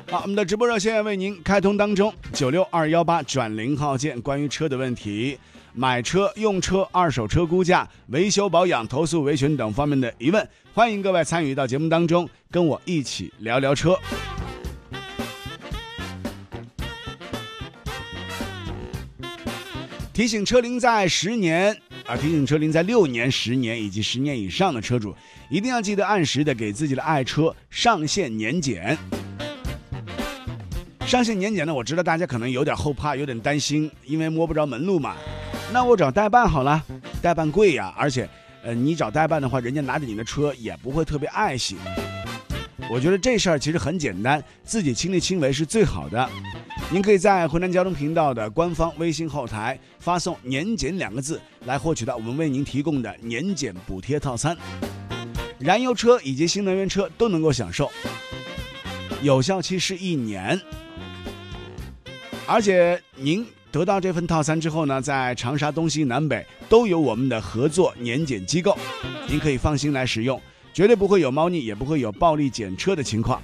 好，我们的直播热线为您开通当中，96218转0号键，关于车的问题，买车、用车、二手车估价、维修保养、投诉维权等方面的疑问，欢迎各位参与到节目当中，跟我一起聊聊车。提醒车龄在10年提醒车龄在6年、10年以及10年以上的车主，一定要记得按时的给自己的爱车上线年检。上线年检呢，我知道大家可能有点后怕，有点担心，因为摸不着门路嘛。那我找代办好了，代办贵呀，而且你找代办的话，人家拿着你的车也不会特别爱惜。我觉得这事儿其实很简单，自己亲力亲为是最好的。您可以在湖南交通频道的官方微信后台发送年检2个字，来获取到我们为您提供的年检补贴套餐，燃油车以及新能源车都能够享受，有效期是1年。而且您得到这份套餐之后呢，在长沙东西南北都有我们的合作年检机构，您可以放心来使用，绝对不会有猫腻，也不会有暴力检车的情况。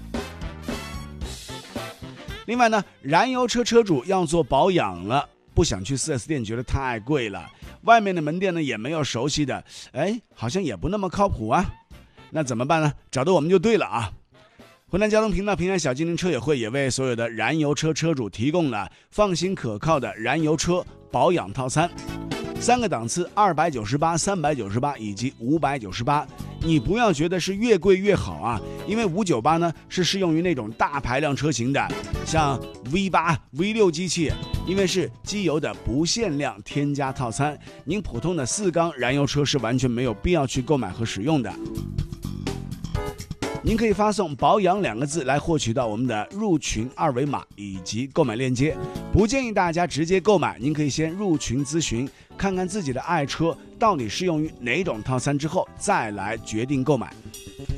另外呢，燃油车车主要做保养了，不想去 4S 店，觉得太贵了，外面的门店呢也没有熟悉的，好像也不那么靠谱啊，那怎么办呢？找到我们就对了啊。湖南交通频道平安小精灵车友会也为所有的燃油车车主提供了放心可靠的燃油车保养套餐，3个档次，298、398以及598。你不要觉得是越贵越好啊，因为598呢是适用于那种大排量车型的，像 V8、V6 机器，因为是机油的不限量添加套餐，您普通的4缸燃油车是完全没有必要去购买和使用的。您可以发送保养2个字来获取到我们的入群2维码以及购买链接，不建议大家直接购买，您可以先入群咨询，看看自己的爱车到底适用于哪种套餐之后再来决定购买。